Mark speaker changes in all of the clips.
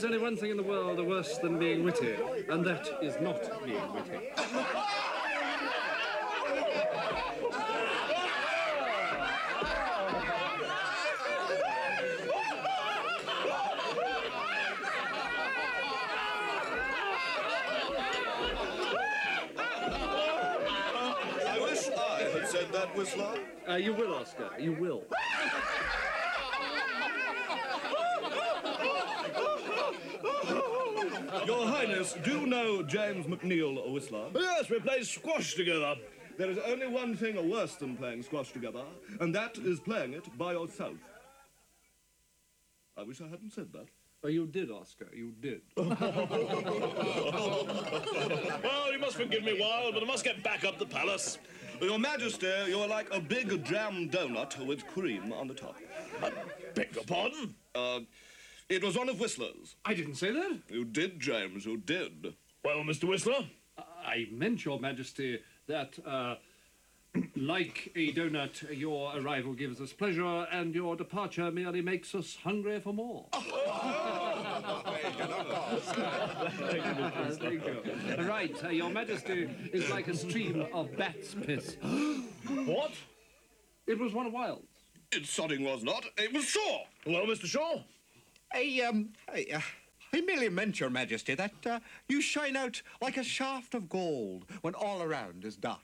Speaker 1: There's only one thing in the world worse than being witty, and that is not being witty.
Speaker 2: I wish I had said that, Whistler.
Speaker 1: You will, Oscar, you will.
Speaker 2: Your Highness, do you know James McNeill, Whistler?
Speaker 3: Yes, we play squash together.
Speaker 2: There is only one thing worse than playing squash together, and that is playing it by yourself. I wish I hadn't said that.
Speaker 1: Oh, you did, Oscar, you did.
Speaker 3: Well, you must forgive me, Wilde, but I must get back up the palace.
Speaker 2: Your Majesty, you're like a big jam donut with cream on the top.
Speaker 3: Beg your pardon?
Speaker 2: It was one of Whistler's.
Speaker 1: I didn't say that.
Speaker 2: You did, James, you did.
Speaker 3: Well, Mr. Whistler?
Speaker 1: I meant, Your Majesty, that, like a donut, your arrival gives us pleasure, and your departure merely makes us hungry for more. Thank you. Right, Your Majesty is like a stream of bat's piss.
Speaker 3: What?
Speaker 1: It was one of Wilde's.
Speaker 2: It sodding was not. It was Shaw.
Speaker 3: Well, Mr. Shaw?
Speaker 4: I merely meant, Your Majesty, that you shine out like a shaft of gold when all around is dark.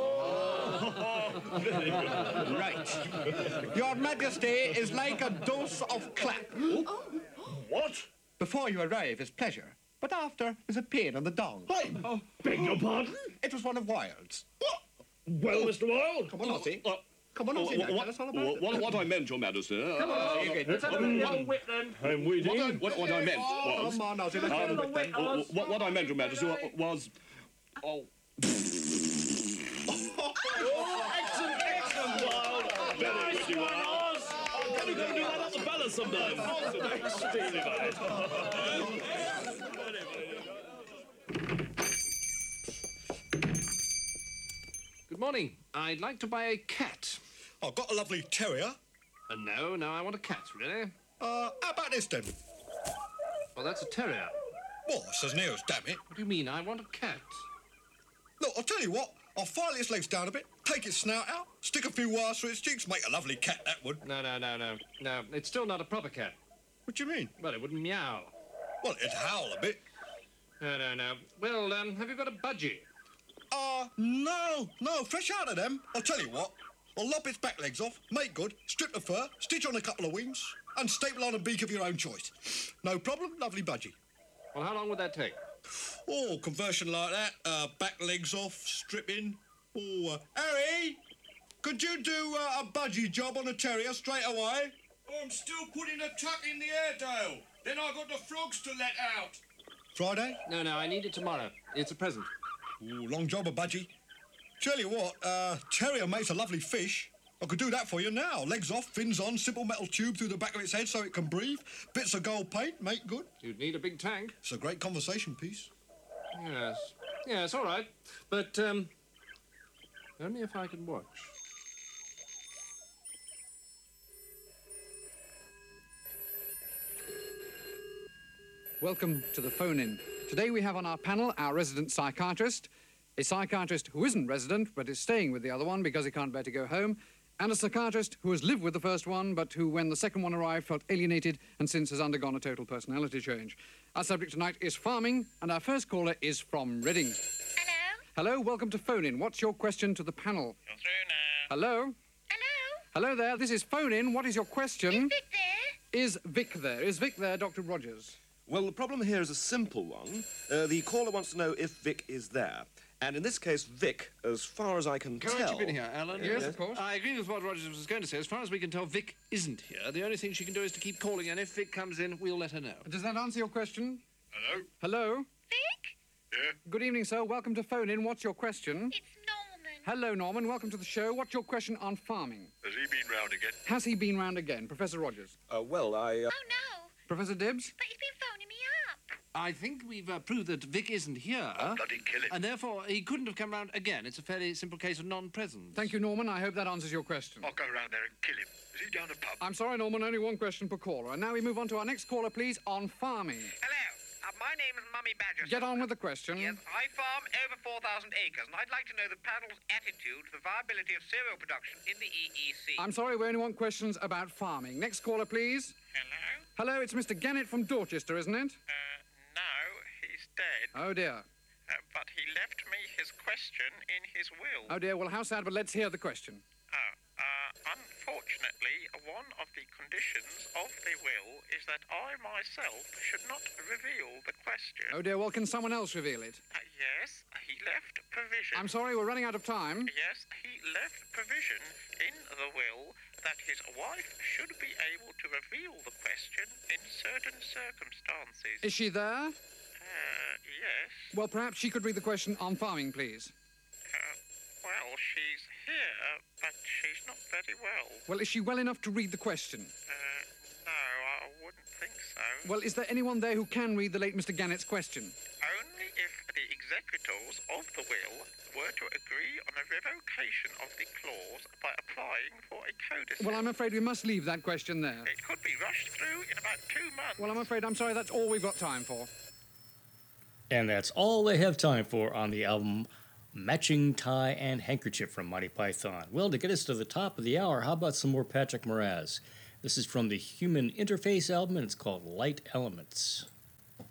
Speaker 4: Right. Your Majesty is like a dose of clap.
Speaker 3: What?
Speaker 4: Before you arrive is pleasure, but after is a pain in the dong.
Speaker 3: I beg your pardon?
Speaker 4: It was one of Wilde's.
Speaker 3: Well, Mr. Wilde?
Speaker 4: Come on, Ossie. Come on, Ossie, now, tell us all about it.
Speaker 2: What I meant, Your Majesty...
Speaker 1: Come on, let's have a little whip then.
Speaker 3: I'm waiting.
Speaker 2: What I meant was...
Speaker 4: Come on, Ossie, let's have a bit then.
Speaker 2: What I meant, Your Majesty, was... Oh...
Speaker 3: Excellent, Wilde. Very good, Wilde. Can we go and do that at the palace sometime? Extremely right.
Speaker 1: Good morning. I'd like to buy a cat.
Speaker 4: I've got a lovely terrier.
Speaker 1: No, I want a cat, really.
Speaker 4: How about this then?
Speaker 1: Well, that's a terrier.
Speaker 4: What, says Niels, damn it.
Speaker 1: What do you mean? I want a cat.
Speaker 4: Look, I'll tell you what. I'll file its legs down a bit, take its snout out, stick a few wires through its cheeks, make a lovely cat, that would.
Speaker 1: No. It's still not a proper cat.
Speaker 4: What do you mean?
Speaker 1: Well, it wouldn't meow.
Speaker 4: Well, it'd howl a bit.
Speaker 1: No. Well, have you got a budgie?
Speaker 4: No, fresh out of them. I'll tell you what. I'll lop its back legs off, make good, strip the fur, stitch on a couple of wings, and staple on a beak of your own choice. No problem, lovely budgie.
Speaker 1: Well, how long would that take?
Speaker 4: Oh, conversion like that, back legs off, stripping. Oh, Harry, could you do a budgie job on a terrier straight away?
Speaker 2: I'm still putting a tuck in the Airedale. Then I got the frogs to let out.
Speaker 4: Friday?
Speaker 1: No, I need it tomorrow. It's a present.
Speaker 4: Ooh, long job, a budgie. Tell you what, terrier makes a lovely fish. I could do that for you now. Legs off, fins on, simple metal tube through the back of its head so it can breathe. Bits of gold paint, make good.
Speaker 1: You'd need a big tank.
Speaker 4: It's a great conversation piece.
Speaker 1: Yes, all right. But, only if I can watch.
Speaker 5: Welcome to the phone-in. Today we have on our panel our resident psychiatrist, a psychiatrist who isn't resident but is staying with the other one because he can't bear to go home, and a psychiatrist who has lived with the first one but who, when the second one arrived, felt alienated and since has undergone a total personality change. Our subject tonight is farming, and our first caller is from Reading.
Speaker 6: Hello?
Speaker 5: Hello, welcome to phone-in. What's your question to the panel?
Speaker 6: You're through now.
Speaker 5: Hello?
Speaker 6: Hello?
Speaker 5: Hello there, this is phone-in. What is your question?
Speaker 6: Is Vic there?
Speaker 5: Is Vic there? Is Vic there, Dr. Rogers?
Speaker 7: Well, the problem here is a simple one. The caller wants to know if Vic is there. And in this case, Vic, as far as I can tell...
Speaker 1: Can't you in here, Alan?
Speaker 5: Yes, of course.
Speaker 1: I agree with what Rogers was going to say. As far as we can tell, Vic isn't here. The only thing she can do is to keep calling, and if Vic comes in, we'll let her know.
Speaker 5: Does that answer your question?
Speaker 3: Hello?
Speaker 5: Hello?
Speaker 6: Vic?
Speaker 3: Yeah?
Speaker 5: Good evening, sir. Welcome to Phone In. What's your question?
Speaker 6: It's Norman.
Speaker 5: Hello, Norman. Welcome to the show. What's your question on farming?
Speaker 3: Has he been round again?
Speaker 5: Has he been round again? Professor Rogers.
Speaker 7: Well, I...
Speaker 6: Oh, no.
Speaker 5: Professor Dibbs?
Speaker 6: But he's been phoning me up.
Speaker 1: I think we've proved that Vic isn't here.
Speaker 8: Oh, bloody kill him.
Speaker 1: And therefore, he couldn't have come round again. It's a fairly simple case of non-presence.
Speaker 5: Thank you, Norman. I hope that answers your question.
Speaker 8: I'll go round there and kill him. Is he down the pub?
Speaker 5: I'm sorry, Norman, only one question per caller. And now we move on to our next caller, please, on farming.
Speaker 9: Hello. My name is Mummy Badger.
Speaker 5: Get on with the question.
Speaker 9: Yes, I farm over 4,000 acres, and I'd like to know the panel's attitude to the viability of cereal production in the EEC.
Speaker 5: I'm sorry, we only want questions about farming. Next caller, please.
Speaker 6: Hello?
Speaker 5: Hello, it's Mr. Gannett from Dorchester, isn't it?
Speaker 6: No, he's dead.
Speaker 5: Oh, dear.
Speaker 6: But he left me his question in his will.
Speaker 5: Oh, dear. Well, how sad, but let's hear the question.
Speaker 6: Unfortunately, one of the conditions of the will is that I myself should not reveal the question.
Speaker 5: Oh, dear. Well, can someone else reveal it?
Speaker 6: Yes, he left provision.
Speaker 5: I'm sorry, we're running out of time.
Speaker 6: Yes, he left provision in the will that his wife should be able to reveal the question in certain circumstances.
Speaker 5: Is she there?
Speaker 6: Yes.
Speaker 5: Well, perhaps she could read the question on farming, please.
Speaker 6: Well, she's here, but she's not very well.
Speaker 5: Well, is she well enough to read the question?
Speaker 6: No, I wouldn't think so.
Speaker 5: Well, is there anyone there who can read the late Mr. Gannett's question?
Speaker 6: Only if the executors of the will were to agree on a revocation of the clause by applying for a codicil.
Speaker 5: Well, I'm afraid we must leave that question there.
Speaker 6: It could be rushed through in about 2 months.
Speaker 5: Well, I'm sorry, that's all we've got time for.
Speaker 10: And that's all they have time for on the album Matching Tie and Handkerchief from Monty Python. Well, to get us to the top of the hour, how about some more Patrick Moraz? This is from the Human Interface album, and it's called Light Elements.